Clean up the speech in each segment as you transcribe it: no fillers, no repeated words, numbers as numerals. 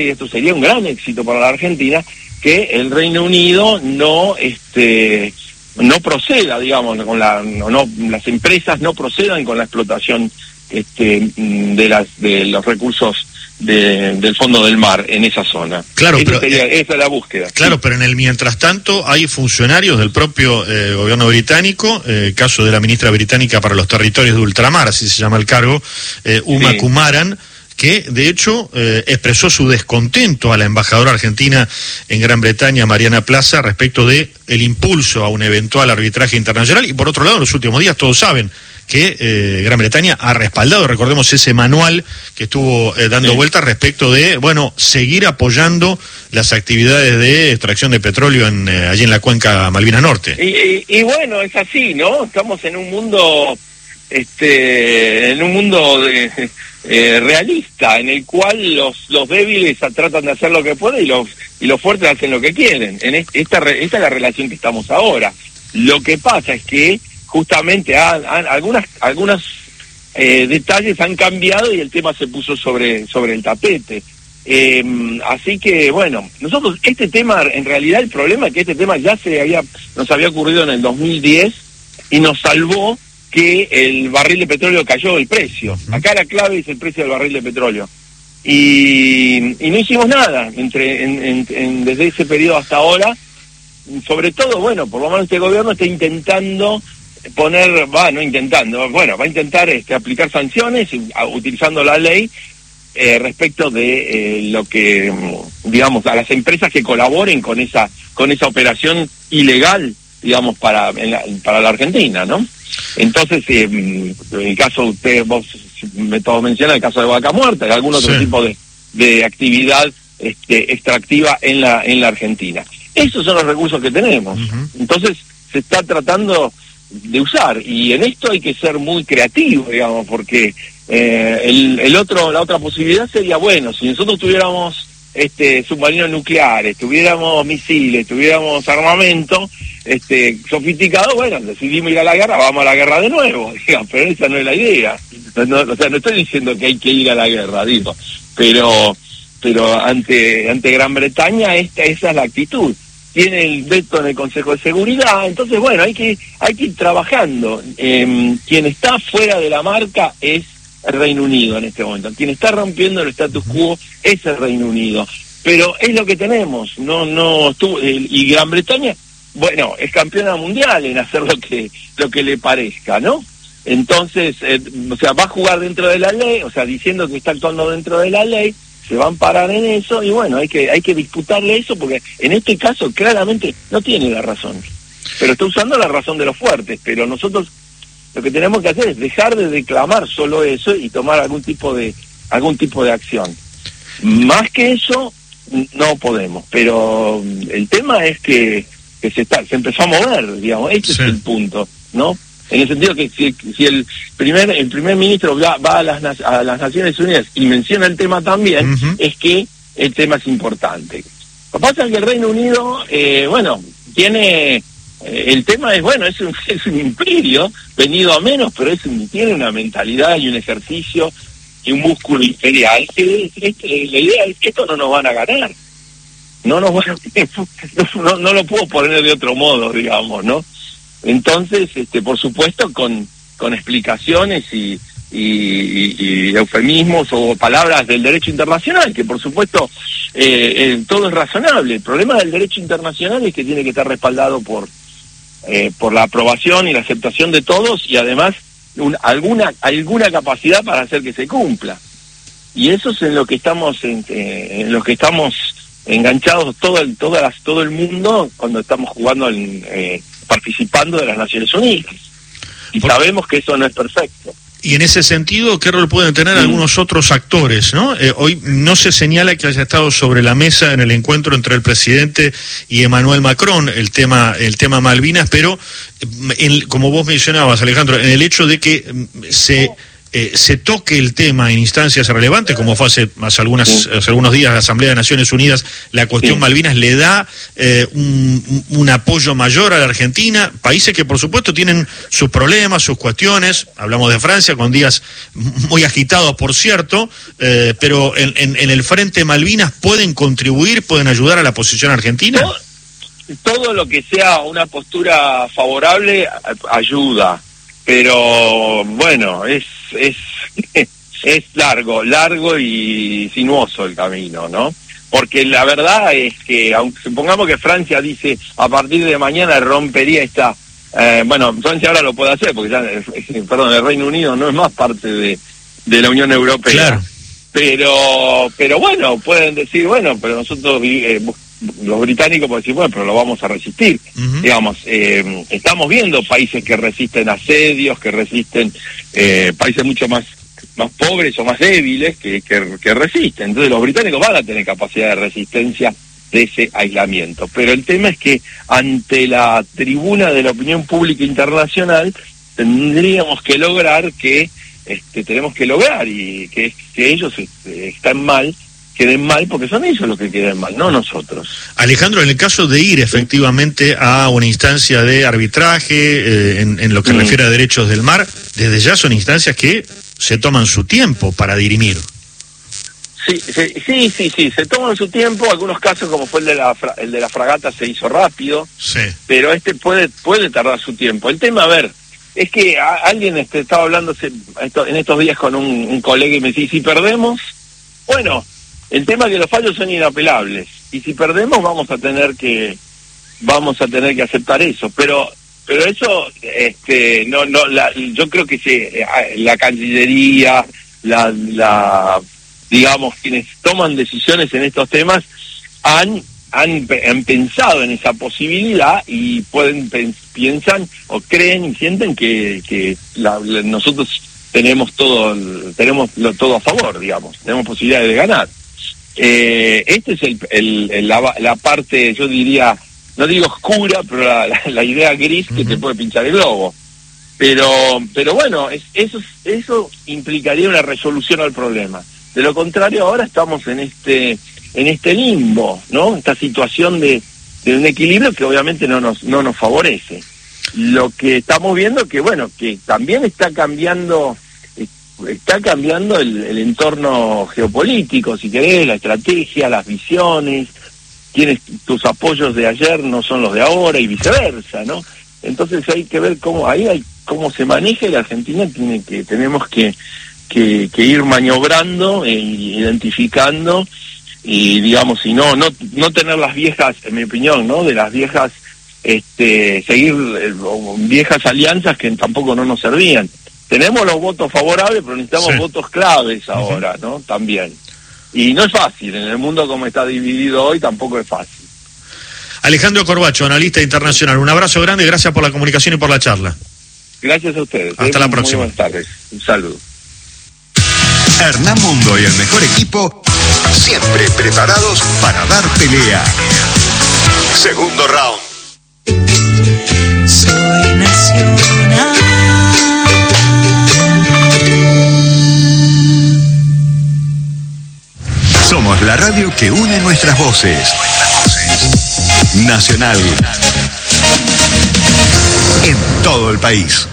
y esto sería un gran éxito para la Argentina, que el Reino Unido no proceda, digamos, las empresas no procedan con la explotación de los recursos del fondo del mar en esa zona. Claro, pero esa es la búsqueda. Claro, sí. Pero en el mientras tanto hay funcionarios del propio gobierno británico, caso de la ministra británica para los territorios de ultramar, así se llama el cargo, Uma Kumaran, que de hecho expresó su descontento a la embajadora argentina en Gran Bretaña, Mariana Plaza, respecto de el impulso a un eventual arbitraje internacional. Y por otro lado, en los últimos días todos saben que Gran Bretaña ha respaldado, recordemos ese manual que estuvo dando vueltas respecto de, seguir apoyando las actividades de extracción de petróleo allí en la cuenca Malvinas Norte. Y bueno, es así, ¿no? Estamos en un mundo, realista, en el cual los débiles tratan de hacer lo que pueden y los fuertes hacen lo que quieren. Esta es la relación que estamos ahora. Lo que pasa es que justamente algunos detalles han cambiado y el tema se puso sobre el tapete. Así que, nosotros este tema, en realidad el problema es que este tema ya nos había ocurrido en el 2010 y nos salvó que el barril de petróleo cayó el precio. Acá la clave es el precio del barril de petróleo. Y no hicimos nada desde ese periodo hasta ahora. Sobre todo, por lo menos este gobierno está intentando va a intentar aplicar sanciones utilizando la ley respecto de lo que, digamos, a las empresas que colaboren con esa operación ilegal, digamos, para la Argentina, ¿no? Entonces, el caso, todos mencionan el caso de Vaca Muerta, y algún otro tipo de actividad extractiva en la Argentina. Esos son los recursos que tenemos. Entonces, se está tratando de usar, y en esto hay que ser muy creativo, digamos, porque la otra posibilidad sería, si nosotros tuviéramos submarinos nucleares, tuviéramos misiles, tuviéramos armamento sofisticado, decidimos ir a la guerra, vamos a la guerra de nuevo, digamos, pero esa no es la idea. No estoy diciendo que hay que ir a la guerra, digo, pero ante Gran Bretaña esa es la actitud. Tiene el veto en el Consejo de Seguridad, entonces hay que ir trabajando. Quien está fuera de la marca es el Reino Unido en este momento. Quien está rompiendo el status quo es el Reino Unido. Pero es lo que tenemos. Y Gran Bretaña, es campeona mundial en hacer lo que le parezca, ¿no? Entonces, va a jugar dentro de la ley, diciendo que está actuando dentro de la ley. Se van a parar en eso y hay que disputarle eso, porque en este caso claramente no tiene la razón, pero está usando la razón de los fuertes. Pero nosotros lo que tenemos que hacer es dejar de declamar solo eso y tomar algún tipo de acción. Más que eso no podemos, pero el tema es que se empezó a mover, digamos, este es el punto, ¿no? En el sentido que si el primer ministro va a las Naciones Unidas y menciona el tema también, es que el tema es importante. Lo que pasa es que el Reino Unido, tiene... el tema es, es un imperio venido a menos, pero tiene una mentalidad y un ejercicio y un músculo imperial que la idea es que esto no nos van a ganar. No lo puedo poner de otro modo, digamos, ¿no? Entonces, por supuesto, con explicaciones y eufemismos o palabras del derecho internacional, que por supuesto todo es razonable. El problema del derecho internacional es que tiene que estar respaldado por la aprobación y la aceptación de todos, y además alguna capacidad para hacer que se cumpla. Y eso es en lo que estamos enganchados todo el mundo cuando estamos jugando participando de las Naciones Unidas, y sabemos que eso no es perfecto. Y en ese sentido, ¿qué rol pueden tener algunos otros actores, no? Hoy no se señala que haya estado sobre la mesa en el encuentro entre el presidente y Emmanuel Macron el tema Malvinas, pero como vos mencionabas, Alejandro, en el hecho de que se se toque el tema en instancias relevantes, como fue hace algunos días la Asamblea de Naciones Unidas, la cuestión Malvinas le da un apoyo mayor a la Argentina, países que por supuesto tienen sus problemas, sus cuestiones, hablamos de Francia con días muy agitados por cierto, pero en el frente Malvinas pueden contribuir, pueden ayudar a la posición argentina. Todo lo que sea una postura favorable ayuda, pero bueno, es largo y sinuoso el camino, ¿no? Porque la verdad es que, aunque supongamos que Francia dice a partir de mañana rompería esta... Francia ahora lo puede hacer, porque ya, el Reino Unido no es más parte de la Unión Europea. Claro. Pero bueno, pueden decir, pero nosotros... los británicos pueden decir, pero lo vamos a resistir. Uh-huh. Digamos, estamos viendo países que resisten asedios, que resisten, países mucho más pobres o más débiles que resisten. Entonces los británicos van a tener capacidad de resistencia de ese aislamiento. Pero el tema es que ante la tribuna de la opinión pública internacional tendríamos que lograr y que ellos queden mal, porque son ellos los que queden mal, no nosotros. Alejandro, en el caso de ir efectivamente a una instancia de arbitraje, en lo que refiere a derechos del mar, desde ya son instancias que se toman su tiempo para dirimir. Sí, se toman su tiempo. Algunos casos, como fue el de la fragata, se hizo rápido, sí, pero puede tardar su tiempo. El tema, es que alguien estaba hablando en estos días con un colega y me decía, si perdemos, el tema es que los fallos son inapelables, y si perdemos vamos a tener que aceptar eso, pero eso yo creo que la Cancillería, digamos, quienes toman decisiones en estos temas han pensado en esa posibilidad y piensan o creen y sienten que nosotros tenemos todo a favor, digamos, tenemos posibilidades de ganar. Este es la parte, yo diría, no digo oscura, pero la idea gris que te puede pinchar el globo. Pero eso implicaría una resolución al problema. De lo contrario, ahora estamos en este limbo, ¿no? Esta situación de un equilibrio que obviamente no nos favorece. Lo que estamos viendo que también está cambiando el entorno geopolítico, si querés, la estrategia, las visiones, tus apoyos de ayer no son los de ahora y viceversa, ¿no? Entonces hay que ver cómo se maneja, y la Argentina tenemos que ir maniobrando e identificando, y digamos, y no tener las viejas, en mi opinión, ¿no? De las viejas, seguir viejas alianzas que tampoco no nos servían. Tenemos los votos favorables, pero necesitamos votos claves ahora, ¿no? También. Y no es fácil, en el mundo como está dividido hoy tampoco es fácil. Alejandro Corbacho, analista internacional, un abrazo grande y gracias por la comunicación y por la charla. Gracias a ustedes. Hasta la próxima. Muy buenas tardes. Un saludo. Hernán Mundo y el mejor equipo, siempre preparados para dar pelea. Segundo round. Soy nacional. Somos la radio que une nuestras voces. Nacional. En todo el país.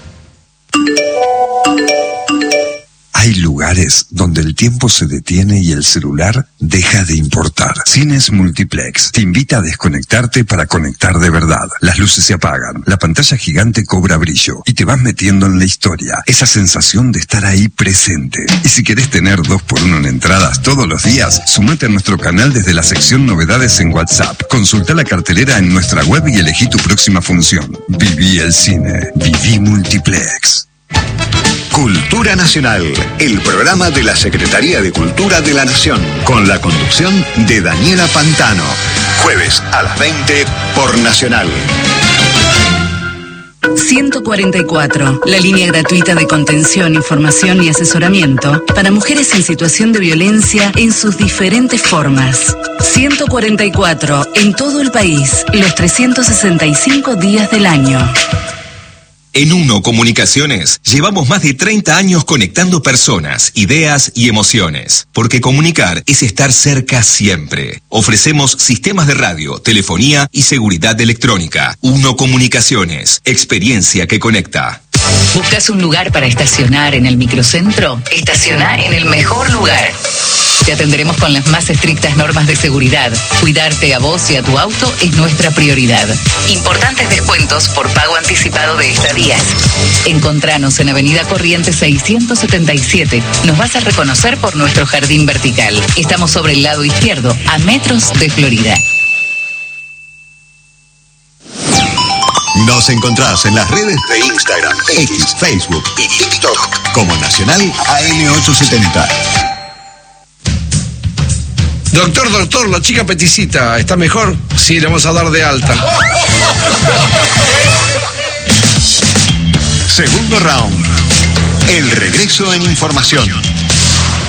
Hay lugares donde el tiempo se detiene y el celular deja de importar. Cines Multiplex te invita a desconectarte para conectar de verdad. Las luces se apagan, la pantalla gigante cobra brillo y te vas metiendo en la historia. Esa sensación de estar ahí presente. Y si querés tener 2x1 en entradas todos los días, sumate a nuestro canal desde la sección novedades en WhatsApp. Consulta la cartelera en nuestra web y elegí tu próxima función. Viví el cine. Viví Multiplex. Cultura Nacional, el programa de la Secretaría de Cultura de la Nación, con la conducción de Daniela Pantano. Jueves a las 20 por Nacional. 144, la línea gratuita de contención, información y asesoramiento para mujeres en situación de violencia en sus diferentes formas. 144, en todo el país, los 365 días del año. En Uno Comunicaciones llevamos más de 30 años conectando personas, ideas y emociones. Porque comunicar es estar cerca siempre. Ofrecemos sistemas de radio, telefonía y seguridad electrónica. Uno Comunicaciones, experiencia que conecta. ¿Buscas un lugar para estacionar en el microcentro? Estaciona en el mejor lugar. Te atenderemos con las más estrictas normas de seguridad. Cuidarte a vos y a tu auto es nuestra prioridad. Importantes descuentos por pago anticipado de estadías. Encontranos en Avenida Corrientes 677. Nos vas a reconocer por nuestro jardín vertical. Estamos sobre el lado izquierdo, a metros de Florida. Nos encontrás en las redes de Instagram, X, Facebook y TikTok como Nacional AM870. Doctor, la chica peticita, ¿está mejor? Sí, le vamos a dar de alta. Segundo round. El regreso en información.